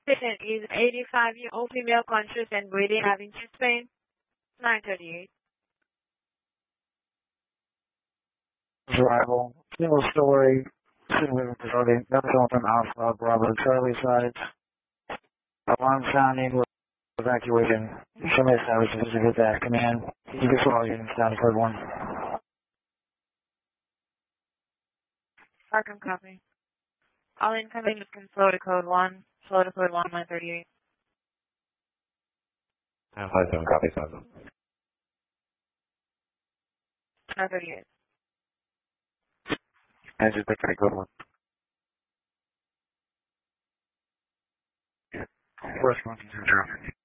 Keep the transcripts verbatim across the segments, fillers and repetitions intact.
Patient is eighty-five year old female, conscious and breathing, having chest pain. nine thirty-eight. Arrival. Single story. Single facility. Nothing from Alpha Bravo Charlie side. Alarm sounding with evacuation. Somebody establishes to get that command. You can follow units down to code one. Arkham copy. All incoming can slow to code one. Slow to code one, nine thirty-eight. And five seven copy seven. nine thirty-eight. And just take code one. First one, two, zero.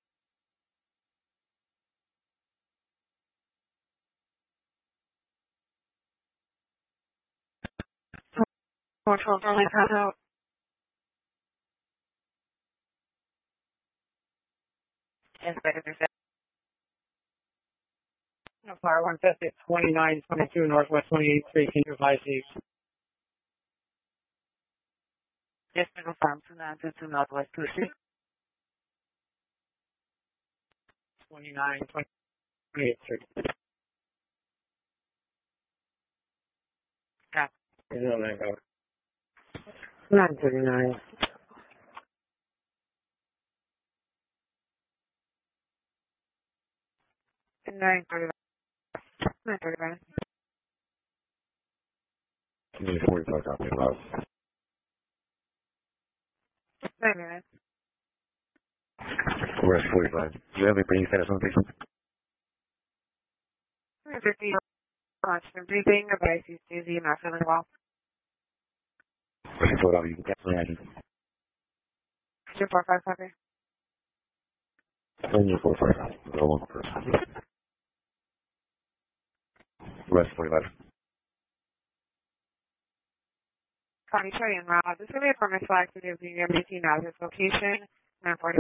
Four twelve, early pass out. Inspector set. No, fire one fifty, twenty-nine twenty-two Northwest twenty-eighth Street. Can you advise these? Yes, to confirm two nine two two Northwest two Street. twenty-nine twenty-eighth Street. Yeah. nine thirty-nine. nine thirty-nine. nine thirty-nine. Can you forty-five copy love? nine thirty-nine. Where's forty-five? Do you have any breathing status on the patient? three fifty. Constant breathing. Advice is dizzy, not feeling well. Where's your photo? You can cancel the engine. two four five copy. Send you four five. Go one first. West forty-five. County Charlie and Rob. This is going to be a permit flag to the being eighteen out of this location. nine forty.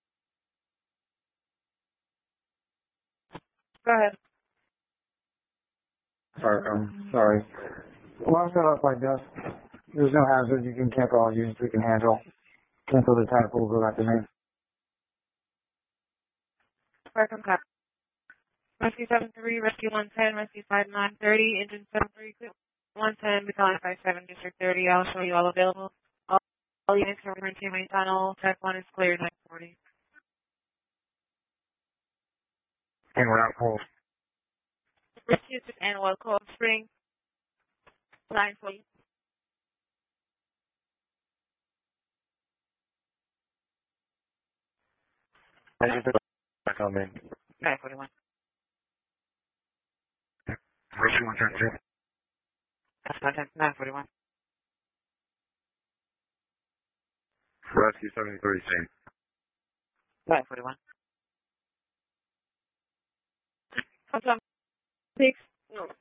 Go ahead. Sorry, um, sorry. Well, I'm set up like this. There's no hazard. You can cancel all units we can handle. Cancel the type. We'll go back to me. Welcome, cop. Rescue seven three, Rescue one ten, Rescue five nine thirty, Engine seven three, one ten, Battalion five seven, District thirty. I'll show you all available. All, all units are returning to main tunnel. Type one is clear, nine forty. And we're out cold. Rescue and well, Cold Spring, nine forty. I just took back on me. nine forty-one. Rescue one ten two. That's content, nine forty-one. Rescue seventy-three, same. nine forty-one. What's up? Six? No.